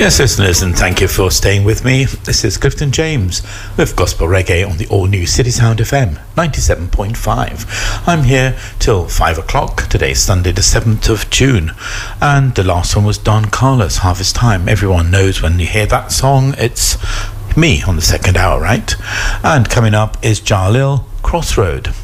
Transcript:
Yes, listeners, and thank you for staying with me. This is Clifton James with Gospel Reggae on the all-new City Sound FM 97.5. I'm here till 5 o'clock. Today's Sunday the 7th of June. And the last one was Don Carlos, Harvest Time. Everyone knows when you hear that song, it's me on the second hour, right? And coming up is Jalil, Crossroad.